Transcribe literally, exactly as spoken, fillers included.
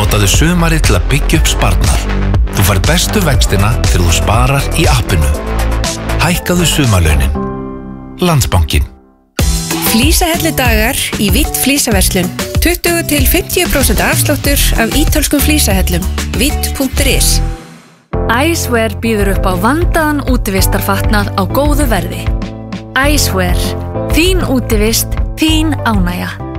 Notaðu sumarið til að byggja upp sparnar. Þú fær bestu vextina þegar þú sparar í appinu. Hækkaðu sumarlaunin. Landsbankinn. Flísahelludagar í Vitt flísaverslun. tuttugu til fimmtíu prósent afsláttur af ítölskum flísahellum. vitt punktur is. Icewear býður upp á vandaðan útivistarfatnað á góðu verði. Icewear. Þín útivist, þín ánægja.